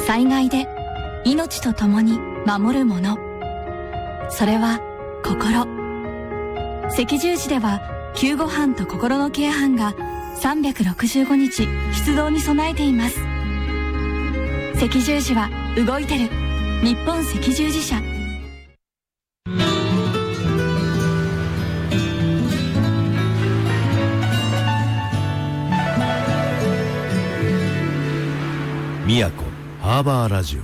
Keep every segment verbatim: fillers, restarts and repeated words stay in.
災害で命と共に守るもの、それは心。赤十字では救護班と心のケア班がさんびゃくろくじゅうごにち出動に備えています。赤十字は動いてる。日本赤十字社。 宮古ハーバーラジオ。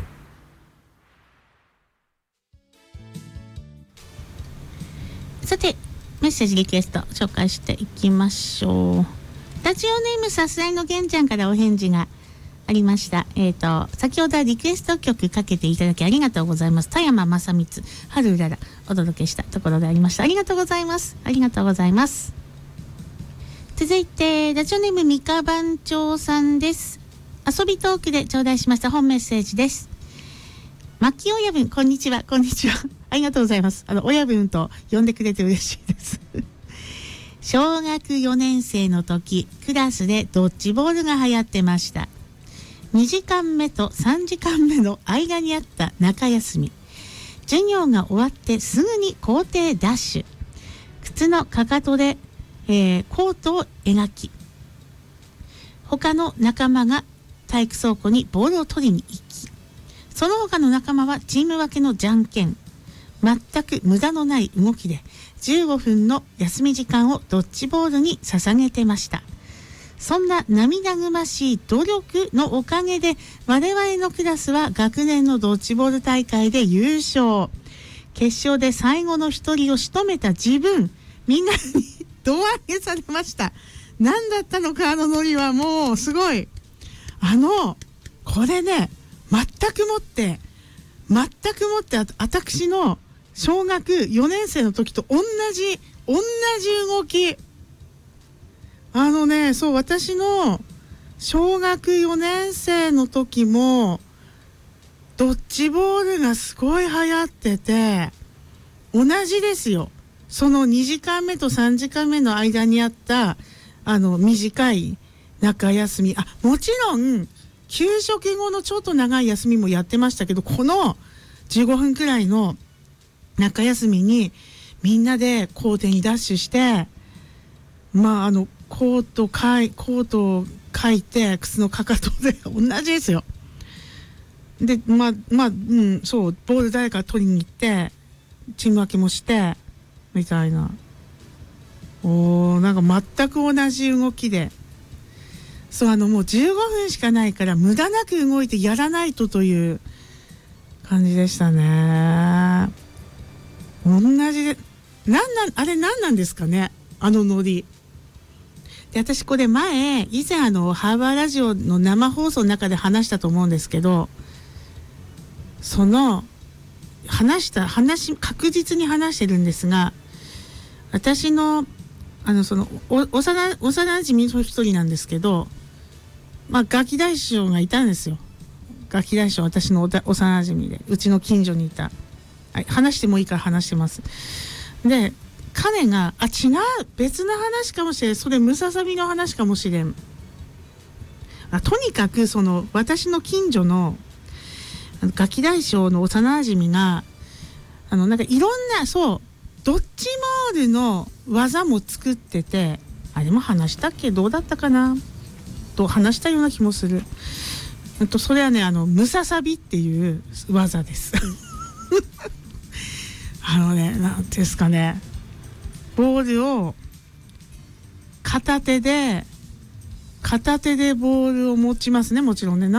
さて、メッセージリクエスト紹介していきましょう。ラジオネームさすらいのげんちゃんからお返事がありました。えっと、先ほどはリクエスト曲かけていただきありがとうございます。田山正光、春うららお届けしたところでありました。ありがとうございます。ありがとうございます。続いて、ラジオネームみか番長さんです。遊びトークで頂戴しました本メッセージです。牧親分、こんにちは。こんにちは。ありがとうございます。あの、親分と呼んでくれて嬉しいです。小学よねん生の時、クラスでドッジボールが流行ってました。にじかんめとさんじかんめの間にあった中休み。授業が終わってすぐに校庭ダッシュ。靴のかかとで、えー、コートを描き、他の仲間が体育倉庫にボールを取りに行き、その他の仲間はチーム分けのじゃんけん。全く無駄のない動きでじゅうごふんの休み時間をドッジボールに捧げてました。そんな涙ぐましい努力のおかげで我々のクラスは学年のドッジボール大会で優勝。決勝で最後の一人を仕留めた自分、みんなに胴上げされました。何だったのか、あのノリはもうすごい。あのこれね、全くもって全くもって私の小学よねん生の時と同じ同じ動き。あのね、そう、私の小学よねん生の時もドッジボールがすごい流行ってて、同じですよ。そのにじかんめとさんじかんめの間にあったあの短い中休み、あ、もちろん給食後のちょっと長い休みもやってましたけど、このじゅうごふんくらいの中休みにみんなで校庭にダッシュして、まああのコートかいコートを書いて靴のかかとで同じですよ。で、まあまあ、うん、そう、ボール誰か取りに行ってチーム分けもしてみたいな。おー、なんか全く同じ動きで、そう、あのもうじゅうごふんしかないから無駄なく動いてやらないとという感じでしたね。同じで、なんなん、あれ何なんですかね、あのノリ。で、私これ前、以前あの、ハーバーラジオの生放送の中で話したと思うんですけど、その、話した、話、確実に話してるんですが、私の、あの、その、お、幼、幼馴染の一人なんですけど、まあ、ガキ大将がいたんですよ。ガキ大将、私のおた幼馴染で、うちの近所にいた。はい、話してもいいから話してます。で、彼が、あ、違う、別の話かもしれん。それ、ムササビの話かもしれん。あ、とにかく、その、私の近所の、あのガキ大将の幼馴染が、あの、なんかいろんな、そう、ドッジボールの技も作ってて、あれも話したっけ、どうだったかなと話したような気もする。とそれはね、あのムササビっていう技ですあのね、なんていうんですかね、ボールを片手で片手でボールを持ちますね、もちろんね。